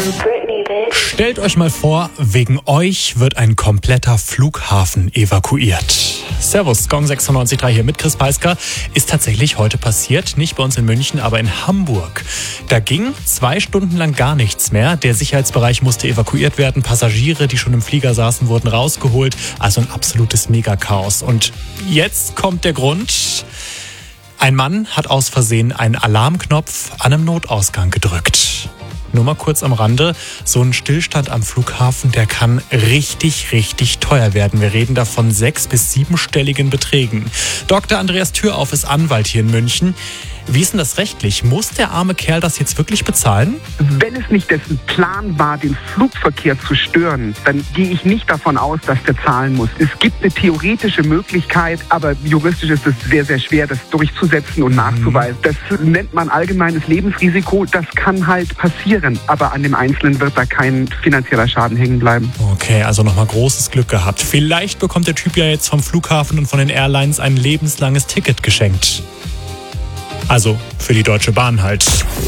Stellt euch mal vor, wegen euch wird ein kompletter Flughafen evakuiert. Servus, Gong 96.3 hier mit Chris Peisker. Ist tatsächlich heute passiert, nicht bei uns in München, aber in Hamburg. Da ging 2 Stunden lang gar nichts mehr. Der Sicherheitsbereich musste evakuiert werden. Passagiere, die schon im Flieger saßen, wurden rausgeholt. Also ein absolutes Megakaos. Und jetzt kommt der Grund. Ein Mann hat aus Versehen einen Alarmknopf an einem Notausgang gedrückt. Nur mal kurz am Rande, so ein Stillstand am Flughafen, der kann richtig teuer werden. Wir reden da von 6- bis 7-stelligen Beträgen. Dr. Andreas Thürauf ist Anwalt hier in München. Wie ist denn das rechtlich? Muss der arme Kerl das jetzt wirklich bezahlen? Wenn es nicht dessen Plan war, den Flugverkehr zu stören, dann gehe ich nicht davon aus, dass der zahlen muss. Es gibt eine theoretische Möglichkeit, aber juristisch ist es sehr schwer, das durchzusetzen und nachzuweisen. Das nennt man allgemeines Lebensrisiko. Das kann halt passieren, aber an dem Einzelnen wird da kein finanzieller Schaden hängen bleiben. Okay, also nochmal großes Glück gehabt. Vielleicht bekommt der Typ ja jetzt vom Flughafen und von den Airlines ein lebenslanges Ticket geschenkt. Also für die Deutsche Bahn halt.